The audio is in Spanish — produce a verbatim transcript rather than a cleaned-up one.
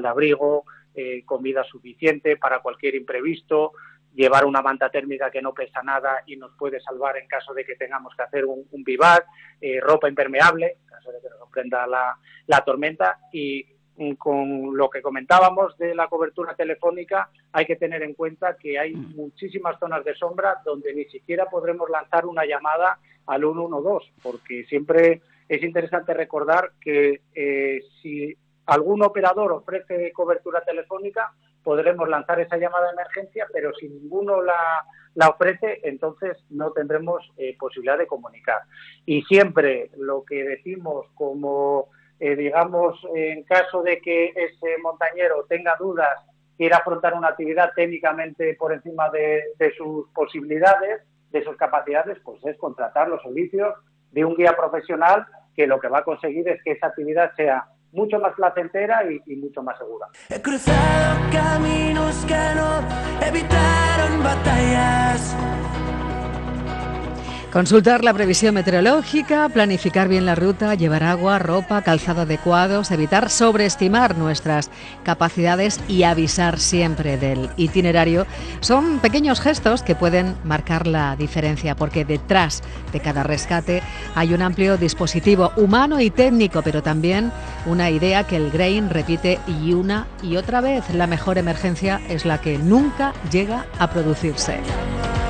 material de abrigo, eh, comida suficiente para cualquier imprevisto, llevar una manta térmica que no pesa nada y nos puede salvar en caso de que tengamos que hacer un, un bivac, eh, ropa impermeable, en caso de que nos sorprenda la, la tormenta. Y con lo que comentábamos de la cobertura telefónica, hay que tener en cuenta que hay muchísimas zonas de sombra donde ni siquiera podremos lanzar una llamada al uno uno dos, porque siempre es interesante recordar que eh, si algún operador ofrece cobertura telefónica, podremos lanzar esa llamada de emergencia, pero si ninguno la, la ofrece, entonces no tendremos eh, posibilidad de comunicar. Y siempre lo que decimos como, eh, digamos, en caso de que ese montañero tenga dudas, quiera afrontar una actividad técnicamente por encima de, de sus posibilidades, de sus capacidades, pues es contratar los servicios de un guía profesional que lo que va a conseguir es que esa actividad sea mucho más placentera y, y mucho más segura. He cruzado caminos que no evitaron batallas. Consultar la previsión meteorológica, planificar bien la ruta, llevar agua, ropa, calzado adecuados, evitar sobreestimar nuestras capacidades y avisar siempre del itinerario. Son pequeños gestos que pueden marcar la diferencia, porque detrás de cada rescate hay un amplio dispositivo humano y técnico, pero también una idea que el Grain repite y una y otra vez: la mejor emergencia es la que nunca llega a producirse.